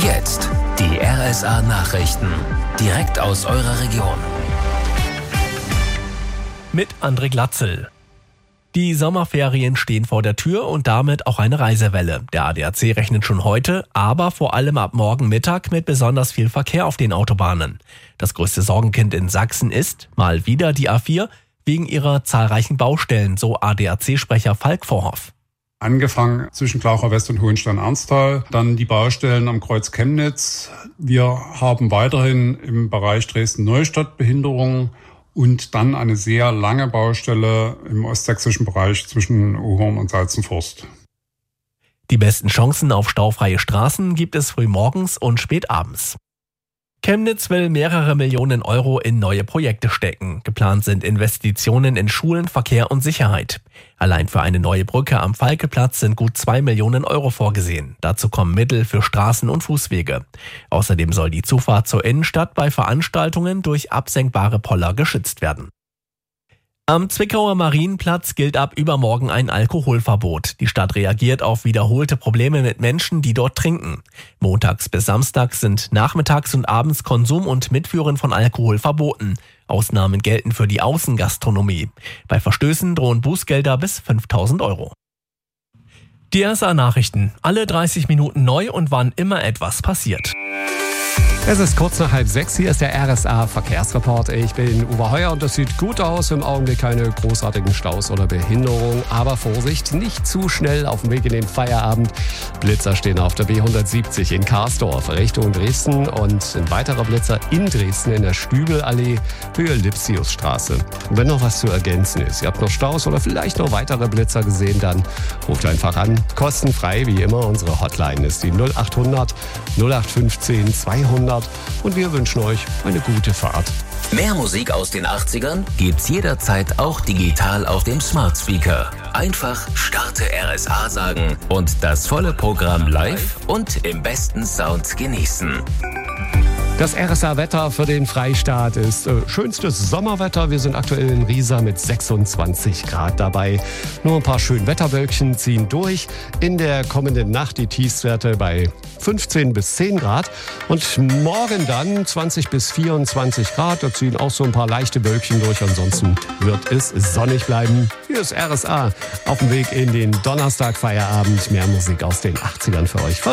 Jetzt die RSA-Nachrichten. Direkt aus eurer Region. Mit André Glatzel. Die Sommerferien stehen vor der Tür und damit auch eine Reisewelle. Der ADAC rechnet schon heute, aber vor allem ab morgen Mittag mit besonders viel Verkehr auf den Autobahnen. Das größte Sorgenkind in Sachsen ist mal wieder die A4 wegen ihrer zahlreichen Baustellen, so ADAC-Sprecher Falk Vorhoff. Angefangen zwischen Glaucher West und Hohenstein-Ernsthal, dann die Baustellen am Kreuz Chemnitz. Wir haben weiterhin im Bereich Dresden-Neustadt Behinderungen und dann eine sehr lange Baustelle im ostsächsischen Bereich zwischen Uhorn und Salzenforst. Die besten Chancen auf staufreie Straßen gibt es frühmorgens und spätabends. Chemnitz will mehrere Millionen Euro in neue Projekte stecken. Geplant sind Investitionen in Schulen, Verkehr und Sicherheit. Allein für eine neue Brücke am Falkeplatz sind gut 2 Millionen Euro vorgesehen. Dazu kommen Mittel für Straßen und Fußwege. Außerdem soll die Zufahrt zur Innenstadt bei Veranstaltungen durch absenkbare Poller geschützt werden. Am Zwickauer Marienplatz gilt ab übermorgen ein Alkoholverbot. Die Stadt reagiert auf wiederholte Probleme mit Menschen, die dort trinken. Montags bis samstags sind nachmittags und abends Konsum und Mitführen von Alkohol verboten. Ausnahmen gelten für die Außengastronomie. Bei Verstößen drohen Bußgelder bis 5.000 Euro. Die RSA-Nachrichten. Alle 30 Minuten neu und wann immer etwas passiert. Es ist kurz nach 5:30, hier ist der RSA-Verkehrsreport. Ich bin Uwe Heuer und das sieht gut aus. Im Augenblick keine großartigen Staus oder Behinderungen. Aber Vorsicht, nicht zu schnell auf dem Weg in den Feierabend. Blitzer stehen auf der B170 in Karsdorf Richtung Dresden und ein weiterer Blitzer in Dresden in der Stübelallee Höhe Lipsiusstraße. Und wenn noch was zu ergänzen ist, ihr habt noch Staus oder vielleicht noch weitere Blitzer gesehen, dann ruft einfach an. Kostenfrei wie immer. Unsere Hotline ist die 0800 0815 200. Und wir wünschen euch eine gute Fahrt. Mehr Musik aus den 80ern gibt's jederzeit auch digital auf dem Smart Speaker. Einfach Starte RSA sagen und das volle Programm live und im besten Sound genießen. Das RSA-Wetter für den Freistaat ist schönstes Sommerwetter. Wir sind aktuell in Riesa mit 26 Grad dabei. Nur ein paar schöne Wetterwölkchen ziehen durch. In der kommenden Nacht die Tiefstwerte bei 15 bis 10 Grad. Und morgen dann 20 bis 24 Grad. Da ziehen auch so ein paar leichte Wölkchen durch. Ansonsten wird es sonnig bleiben. Hier ist RSA auf dem Weg in den Donnerstag-Feierabend. Mehr Musik aus den 80ern für euch.